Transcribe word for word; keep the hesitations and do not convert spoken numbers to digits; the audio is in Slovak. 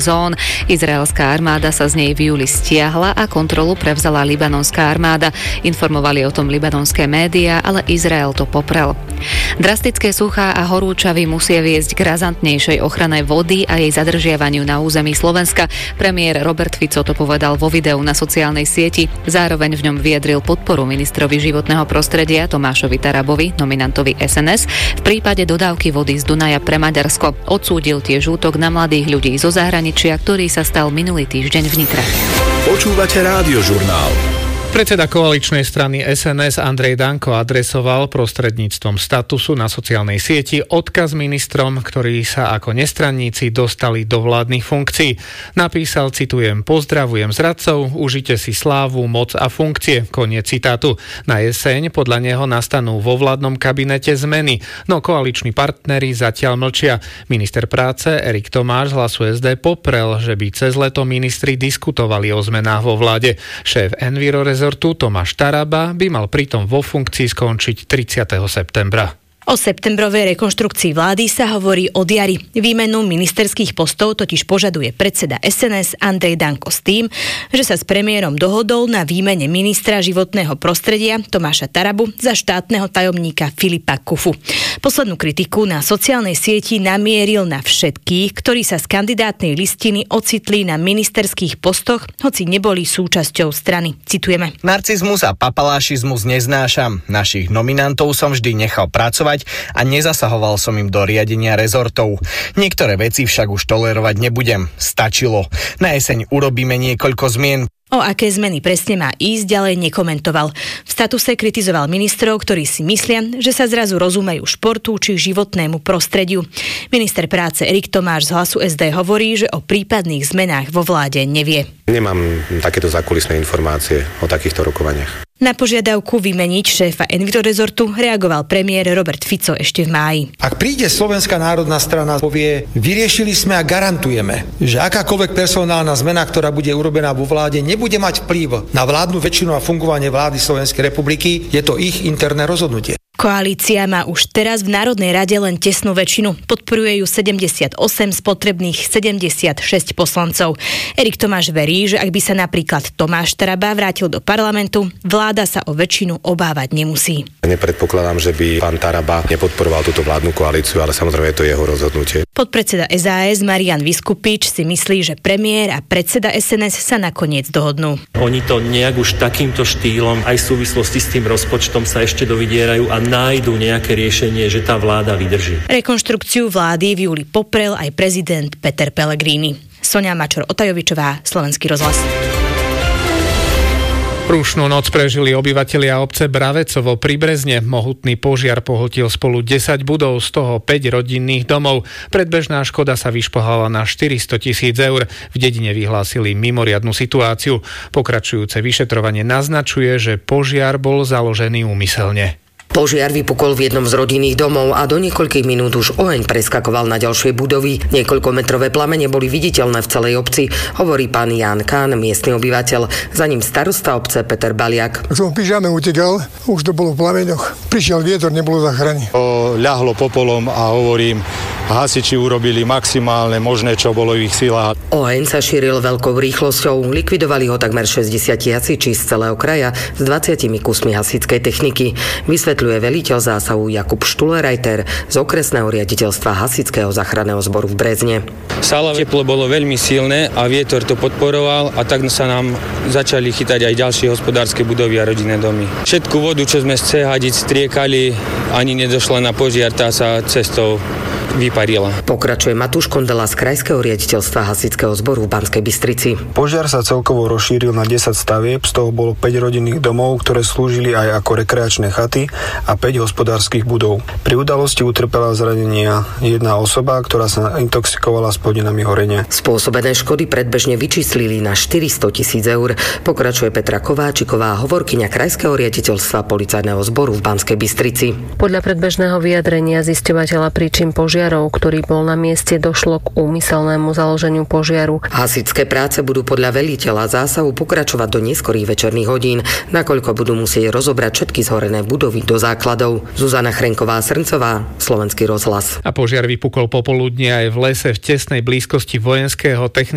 zón. Izraelská armáda sa z nej v júli stiahla a kontrolu prevzala libanonská armáda. Informovali o tom libanonské médiá, ale Izrael to poprel. Drastické suchá a horúčavy musia viesť k razantnejšej ochrane vody a jej zadržiavaniu na území Slovenska. Premiér Robert Fico to povedal vo videu na sociálnej sieti. Zároveň v ňom vyjadril podporu ministrovi životného prostredia Tomášovi Tarabovi, nominantovi es en es, v prípade dodávky vody z Dunaja pre Maďarsko. Odsúdil tiež útok na mladých ľudí zo zahraničia, ktorý sa stal minulý týždeň v Nitre. Počúvate Rádiožurnál. Predseda koaličnej strany es en es Andrej Danko adresoval prostredníctvom statusu na sociálnej sieti odkaz ministrom, ktorí sa ako nestranníci dostali do vládnych funkcií. Napísal, citujem, pozdravujem zradcov, užite si slávu, moc a funkcie. Koniec citátu. Na jeseň podľa neho nastanú vo vládnom kabinete zmeny, no koaliční partneri zatiaľ mlčia. Minister práce Erik Tomáš z Hlasu es dé poprel, že by cez leto ministri diskutovali o zmenách vo vláde. Šéf Enviro rezortu Tomáš Taraba by mal pritom vo funkcii skončiť tridsiateho septembra. O septembrovej rekonštrukcii vlády sa hovorí od jari. Výmenu ministerských postov totiž požaduje predseda es en es Andrej Danko s tým, že sa s premiérom dohodol na výmene ministra životného prostredia Tomáša Tarabu za štátneho tajomníka Filipa Kufu. Poslednú kritiku na sociálnej sieti namieril na všetkých, ktorí sa z kandidátnej listiny ocitli na ministerských postoch, hoci neboli súčasťou strany. Citujeme. Narcizmus a papalášizmus neznášam. Našich nominantov som vždy nechal pracovať a nezasahoval som im do riadenia rezortov. Niektoré veci však už tolerovať nebudem. Stačilo. Na jeseň urobíme niekoľko zmien. O aké zmeny presne má ísť, ďalej nekomentoval. V statuse kritizoval ministrov, ktorí si myslia, že sa zrazu rozumejú športu či životnému prostrediu. Minister práce Erik Tomáš z Hlasu es dé hovorí, že o prípadných zmenách vo vláde nevie. Nemám takéto zákulisné informácie o takýchto rokovaniach. Na požiadavku vymeniť šéfa Enviro rezortu reagoval premiér Robert Fico ešte v máji. Ak príde Slovenská národná strana, povie, vyriešili sme a garantujeme, že akákoľvek personálna zmena, ktorá bude urobená vo vláde, nebude mať vplyv na vládnu väčšinu a fungovanie vlády Slovenskej republiky, je to ich interné rozhodnutie. Koalícia má už teraz v Národnej rade len tesnú väčšinu. Podporuje ju sedemdesiatosem z potrebných sedemdesiatšesť poslancov. Erik Tomáš verí, že ak by sa napríklad Tomáš Taraba vrátil do parlamentu, vláda sa o väčšinu obávať nemusí. Nepredpokladám, že by pán Taraba nepodporoval túto vládnu koalíciu, ale samozrejme je to jeho rozhodnutie. Podpredseda es a es Marian Vyskupič si myslí, že premiér a predseda es en es sa nakoniec dohodnú. Oni to nejak už takýmto štýlom aj v súvislosti s tým rozpočtom sa ešte dovidierajú a nájdu nejaké riešenie, že tá vláda vydrží. Rekonštrukciu vlády v júli poprel aj prezident Peter Pellegrini. Soňa Mačor-Otajovičová, Slovenský rozhlas. Prúšnú noc prežili obyvatelia obce Bravecovo pri Brezne. Mohutný požiar pohltil spolu desať budov, z toho päť rodinných domov. Predbežná škoda sa vyšplhala na štyristo tisíc eur. V dedine vyhlásili mimoriadnu situáciu. Pokračujúce vyšetrovanie naznačuje, že požiar bol založený úmyselne. Požiar vypukol v jednom z rodinných domov a do niekoľkých minút už oheň preskakoval na ďalšie budovy. Niekoľkometrové plamene boli viditeľné v celej obci, hovorí pán Ján Kán, miestny obyvateľ. Za ním starosta obce Peter Baliak. Som v pyžame utekal, už to bolo v plameňoch. Prišiel vietor, nebolo záchrany. Ľahlo popolom a hovorím, hasiči urobili maximálne možné, čo bolo v ich silách. Oheň sa šíril veľkou rýchlosťou, likvidovali ho takmer šesťdesiat hasiči z celého kraja s dvadsiatimi kusmi hasičskej techniky. Vysvetľuje veliteľ zásahu Jakub Štulerajter z okresného riaditeľstva hasičského záchranného zboru v Brezne. Sála teplo bolo veľmi silné a vietor to podporoval a tak sa nám začali chytať aj ďalšie hospodárske budovy a rodinné domy. Všetku vodu, čo sme z cé hadic striekali, ani nedošla na požiar, tá sa cestou vyparila. Pokračuje Matúš Kondela z krajského riaditeľstva hasičského zboru v Banskej Bystrici. Požiar sa celkovo rozšíril na desať stavieb, z toho bolo päť rodinných domov, ktoré slúžili aj ako rekreačné chaty a päť hospodárskych budov. Pri udalosti utrpela zranenia jedna osoba, ktorá sa intoxikovala s plodinami horenia. Spôsobené škody predbežne vyčíslili na štyristo tisíc eur. Pokračuje Petra Kováčiková, hovorkyňa krajského riaditeľstva policajného zboru v Banskej Bystrici. Podľa predbežného vyjadrenia zisťovateľa príčin požiarov, ktorý bol na mieste, došlo k úmyselnému založeniu požiaru. Hasičské práce budú podľa veliteľa zásahu pokračovať do neskorých večerných hodín, nakoľko budú musieť rozobrať všetky zhorené budovy do základov. Zuzana Chrenková-Srncová, Slovenský rozhlas. A požiar vypukol popoludne aj v lese v tesnej blízkosti vojenského technického